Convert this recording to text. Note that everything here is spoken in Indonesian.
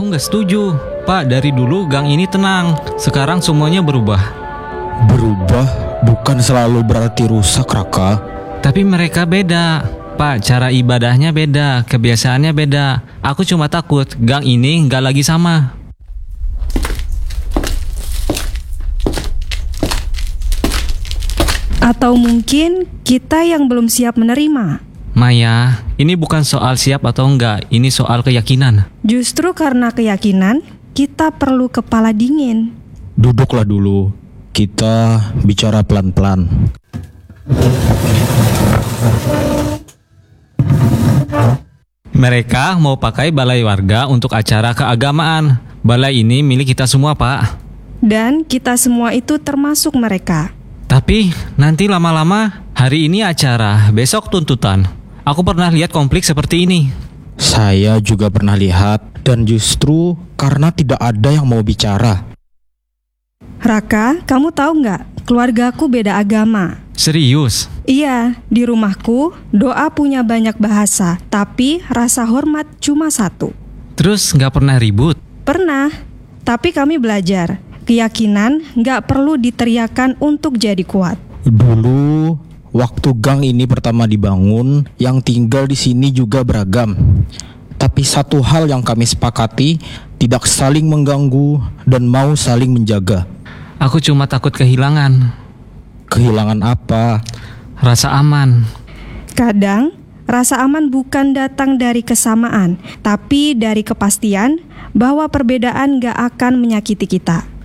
Aku nggak setuju. Pak, dari dulu gang ini tenang. Sekarang semuanya berubah. Berubah bukan selalu berarti rusak, Raka. Tapi mereka beda. Pak, cara ibadahnya beda, kebiasaannya beda. Aku cuma takut gang ini nggak lagi sama. Atau mungkin kita yang belum siap menerima. Maya, ini bukan soal siap atau enggak, ini soal keyakinan. Justru karena keyakinan, kita perlu kepala dingin. Duduklah dulu. Kita bicara pelan-pelan. Mereka mau pakai balai warga untuk acara keagamaan. Balai ini milik kita semua, Pak. Dan kita semua itu termasuk mereka. Tapi nanti lama-lama, hari ini acara, besok tuntutan. Aku pernah lihat konflik seperti ini. Saya juga pernah lihat, dan justru karena tidak ada yang mau bicara. Raka, kamu tahu nggak? Keluargaku beda agama. Serius? Iya, di rumahku doa punya banyak bahasa, tapi rasa hormat cuma satu. Terus nggak pernah ribut? Pernah, tapi kami belajar. Keyakinan nggak perlu diteriakan untuk jadi kuat. Dulu, waktu gang ini pertama dibangun, yang tinggal di sini juga beragam. Tapi satu hal yang kami sepakati, tidak saling mengganggu dan mau saling menjaga. Aku cuma takut kehilangan. Kehilangan apa? Rasa aman. Kadang, rasa aman bukan datang dari kesamaan, tapi dari kepastian bahwa perbedaan nggak akan menyakiti kita.